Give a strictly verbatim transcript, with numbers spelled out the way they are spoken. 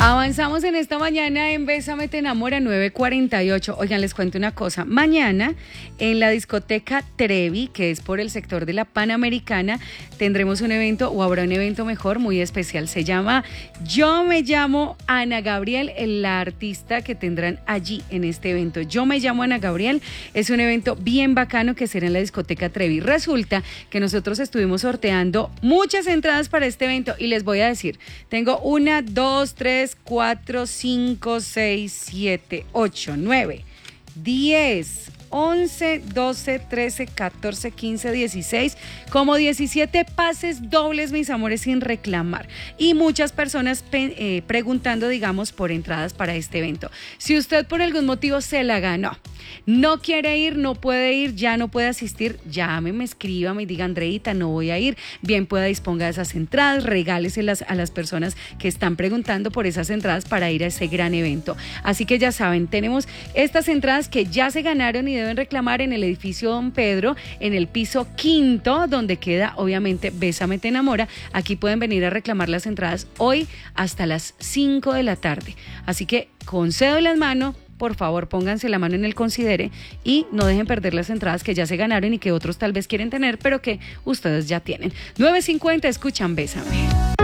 Avanzamos en esta mañana en Bésame te enamora nueve cuarenta y ocho. Oigan, les cuento una cosa. Mañana en la discoteca Trevi, que es por el sector de la Panamericana, tendremos un evento, o habrá un evento mejor, muy especial. Se llama Yo me llamo Ana Gabriel, la artista que tendrán allí en este evento. Yo me llamo Ana Gabriel. Es un evento bien bacano que será en la discoteca Trevi. Resulta que nosotros estuvimos sorteando muchas entradas para este evento y les voy a decir, tengo una, dos, tres, cuatro, cinco, seis, siete, ocho, nueve, diez, once, doce, trece, catorce, quince, dieciséis, como diecisiete pases dobles, mis amores, sin reclamar. Y muchas personas pe- eh, preguntando, digamos, por entradas para este evento. Si usted por algún motivo se la ganó, no quiere ir, no puede ir, ya no puede asistir, llámeme, escríbame y diga, Andreita, no voy a ir. Bien pueda disponga de esas entradas, regáleselas a las personas que están preguntando por esas entradas para ir a ese gran evento. Así que ya saben, tenemos estas entradas que ya se ganaron y deben reclamar en el edificio Don Pedro, en el piso quinto, donde queda obviamente Bésame te enamora. Aquí pueden venir a reclamar las entradas hoy hasta las cinco de la tarde. Así que con cédula en mano, por favor, pónganse la mano en el considere y no dejen perder las entradas que ya se ganaron y que otros tal vez quieren tener, pero que ustedes ya tienen. nueve cincuenta, escuchan Bésame.